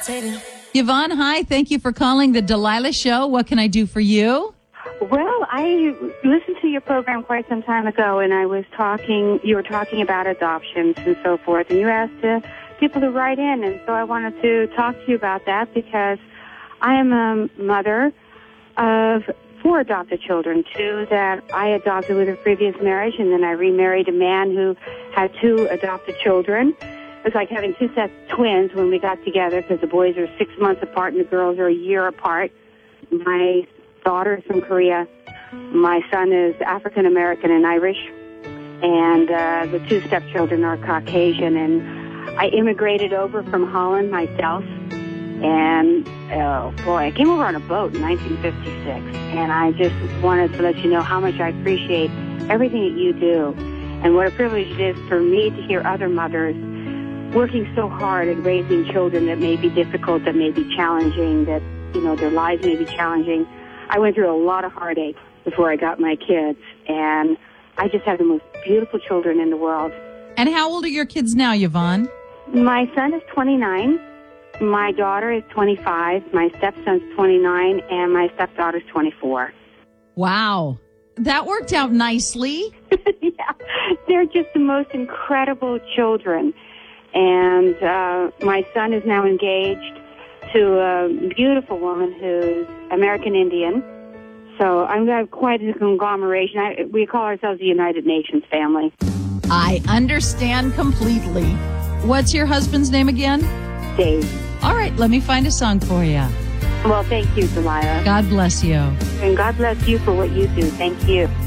Yvonne, hi. Thank you for calling the Delilah Show. What can I do for you? Well, I listened to your program quite some time ago, and you were talking about adoptions and so forth, and you asked people to write in, and so I wanted to talk to you about that because I am a mother of 4 adopted children, 2 that I adopted with a previous marriage, and then I remarried a man who had 2 adopted children. It was like having 2 sets of twins when we got together because the boys are 6 months apart and the girls are a year apart. My daughter is from Korea. My son is African American and Irish, and the 2 stepchildren are Caucasian. And I immigrated over from Holland myself, and oh boy, I came over on a boat in 1956. And I just wanted to let you know how much I appreciate everything that you do, and what a privilege it is for me to hear other mothers working so hard at raising children that may be difficult, that may be challenging, that, you know, their lives may be challenging. I went through a lot of heartache before I got my kids, and I just have the most beautiful children in the world. And how old are your kids now, Yvonne? My son is 29. My daughter is 25. My stepson's 29, and my stepdaughter's 24. Wow. That worked out nicely. Yeah. They're just the most incredible children. And my son is now engaged to a beautiful woman who's American Indian. So I'm quite a conglomeration. We call ourselves the United Nations family. I understand completely. What's your husband's name again? Dave. All right, let me find a song for you. Well, thank you, Delilah. God bless you. And God bless you for what you do. Thank you.